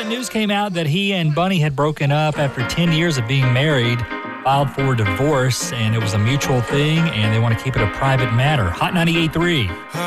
news came out that he and Bunny had broken up after 10 years of being married, filed for divorce, and it was a mutual thing, and they want to keep it a private matter. Hot 98.3.